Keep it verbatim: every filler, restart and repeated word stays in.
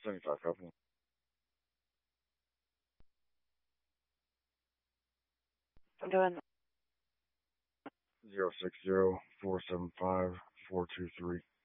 seventy-five copy. I'm doing Zero six zero four seven five four two three.